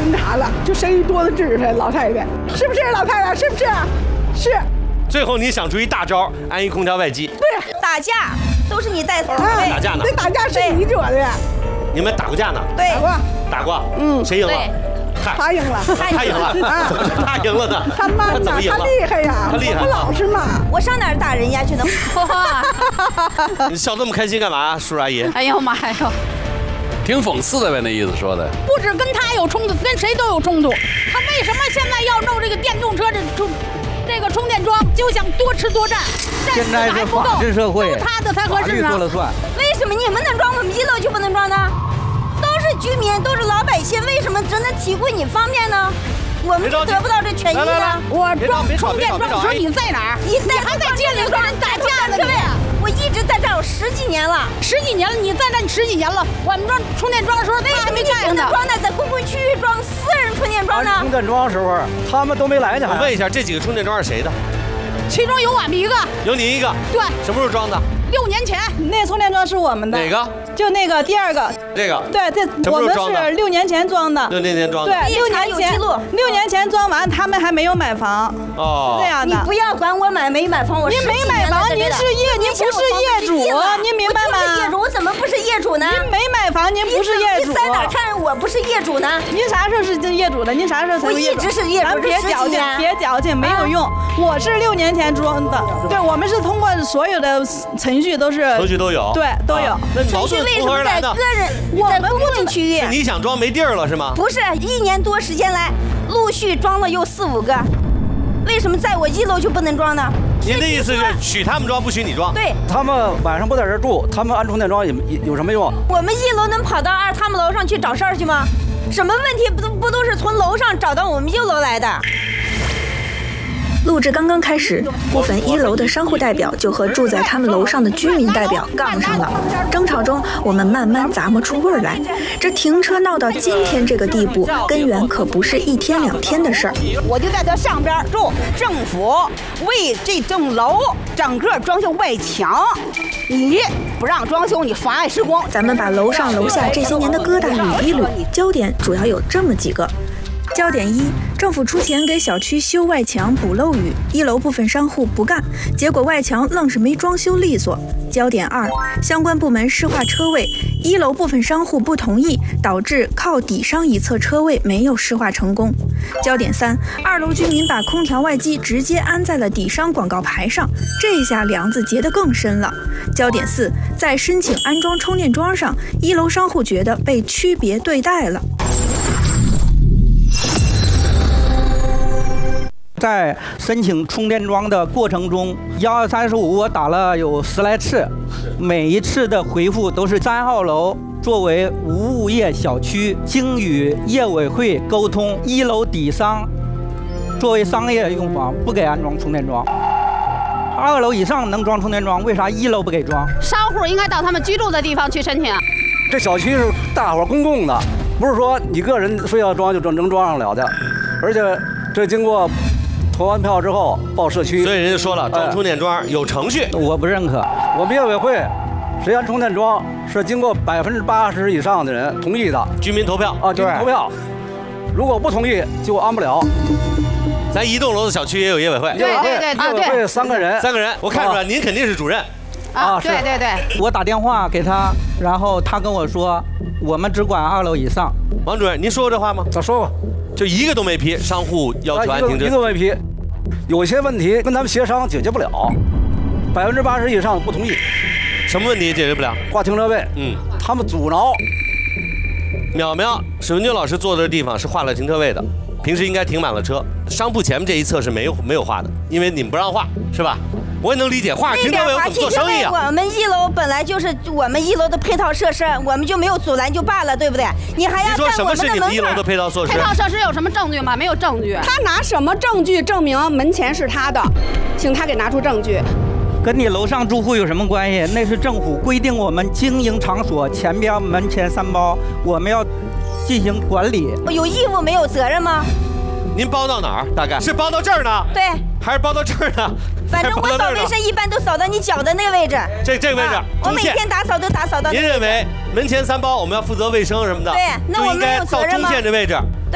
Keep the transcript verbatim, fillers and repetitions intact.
侦查了，就生一多的知识，老太太是不是？老太太是不是？是。 最后你想出一大招，安一空调外机。 对， 打架都是你带头。 啊、 打架呢？ 对，打架是你做的。 你们打过架呢？ 对， 打过。 打过。 嗯， 谁赢了？ 他赢了， 他赢了，啊，怎么是他赢了呢？ 他慢呐，他厉害呀， 他厉害， 不老实嘛。 我上哪儿打人家去呢？ 你笑这么开心干嘛，叔叔阿姨？ 哎呦妈呀！ 挺讽刺的呗，那意思说的。 不止跟他有冲突，跟谁都有冲突。他为什么现在要弄这个电动车这充这个充电桩，就想多吃多占？ 现在是法治社会， 他的才合适呢。 说了算。 为什么你们能装，我们一楼就不能装呢？都是居民，都是老百姓，为什么只能体会你方面呢？我们就得不到这权益呢？ 我装充电桩的时候你在哪儿？ 你你还在街里跟人打架呢？ 各位，我一直在这儿有十几年了， 十几年了，你在这儿十几年了。我们装充电桩的时候， 为什么你不能装呢？在公共区域装私人充电桩呢？ 充电桩的时候，他们都没来呢。 我问一下，这几个充电桩是谁的？ 其中有我们一个， 有你一个。 对。 什么时候装的？ 六年前。 那充电桩是我们的。 哪个？ 就那个第二个。 这个。 对，这我们是六年前装的。 六年前装的。 对，六年前。六年前装完，他们还没有买房。 哦。 这样的。 你不要管我买没买房，我您没买房，您是业，您不是业主，您明白吗？ 我就是业主，我怎么不是业主呢？ 您没买房，您不是业主。 你在哪看我不是业主呢？ 您啥时候是业主的？您啥时候才是业主？ 我一直是业主， 咱别矫情，别矫情，没有用。我是六年前装的，对，我们是通过所有的程序都是程序都有， 对，都有。 那矛盾从何而来呢？ 个人我们公共区域， 你想装没地儿了是吗？ 不是，一年多时间来，陆续装了有四五个，为什么在我一楼就不能装呢？ 您的意思是许他们装，不许你装？ 对， 他们晚上不在这儿住，他们安充电桩有有什么用？ 我们一楼能跑到二他们楼上去找事儿去吗？什么问题不都不都是从楼上找到我们一楼来的？ 录制刚刚开始，部分一楼的商户代表就和住在他们楼上的居民代表杠上了。争吵中，我们慢慢咂摸出味儿来。这停车闹到今天这个地步，根源可不是一天两天的事儿。 我就在这上边住，政府为这栋楼整个装修外墙，你不让装修，你妨碍施工。 咱们把楼上楼下这些年的疙瘩捋一捋，焦点主要有这么几个。焦点一，政府出钱给小区修外墙补漏雨，一楼部分商户不干，结果外墙愣是没装修利索。焦点二，相关部门施划车位，一楼部分商户不同意，导致靠底商一侧车位没有施划成功。焦点三，二楼居民把空调外机直接安在了底商广告牌上，这下梁子结得更深了。焦点四，在申请安装充电桩上，一楼商户觉得被区别对待了。 在申请充电桩的过程中，幺二三十五我打了有十来次，每一次的回复都是三号楼作为无物业小区，经与业委会沟通，一楼底商作为商业用房不给安装充电桩。二楼以上能装充电桩，为啥一楼不给装？ 商户应该到他们居住的地方去申请。 这小区是大伙公共的，不是说你个人非要装就能装上了的，而且这经过投完票之后报社区， 所以人家说了，装充电桩有程序， 我不认可。我们业委会谁安充电桩是经过百分之八十以上的人同意的， 居民投票啊，居民投票。如果不同意就安不了。 咱一栋楼的小区也有业委会， 对对对业委会三个人， 三个人，我看出来您肯定是主任。 啊，对对对， 我打电话给他，然后他跟我说，我们只管二楼以上。 王主任，您说过这话吗？ 咋说过？ 就一个都没批，商户要求安停车， 一个没批。有些问题跟他们协商解决不了，百分之八十以上不同意。 什么问题解决不了？ 挂停车位， 嗯， 他们阻挠。 淼淼，史文军老师坐的地方是划了停车位的，平时应该停满了车。商铺前面这一侧是没有没有划的，因为你们不让划，是吧？我也能理解，划停车位我怎么做生意啊？ 我们一楼本来就是我们一楼的配套设施，我们就没有阻拦就罢了，对不对？你还要你说什么是你们一楼的配套设施？ 配套设施有什么证据吗？没有证据。 他拿什么证据证明门前是他的？请他给拿出证据。 跟你楼上住户有什么关系？那是政府规定我们经营场所前边门前三包，我们要进行管理。 我有义务没有责任吗？ 您包到哪儿？大概是包到这儿呢？ 对， 还是包到这儿呢？ 反正我扫卫生一般都扫到你脚的那个位置。 这这个位置， 我每天打扫都打扫到。 您认为门前三包我们要负责卫生什么的， 对，那我们有责任吗？ 就应该到中线这位置。